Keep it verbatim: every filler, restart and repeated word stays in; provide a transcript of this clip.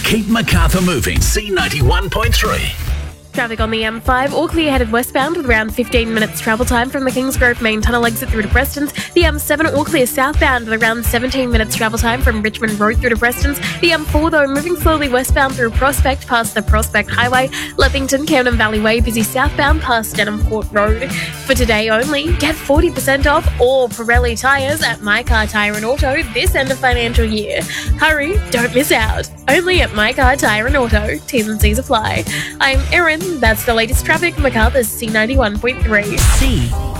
keep Macarthur moving. C ninety-one point three. Traffic on the M five, all clear headed westbound with around fifteen minutes travel time from the Kingsgrove main tunnel exit through to Prestons. The M seven, all clear southbound with around seventeen minutes travel time from Richmond Road through to Prestons. The M four, though, moving slowly westbound through Prospect past the Prospect Highway. Leppington, Camden Valley Way, busy southbound past Denham Court Road. For today only, get forty percent off all Pirelli tyres at My Car Tyre and Auto this end of financial year. Hurry, don't miss out. Only at My Car Tyre and Auto. T's and C's apply. I'm Erin. That's the latest traffic. Macarthur's C ninety-one point three. C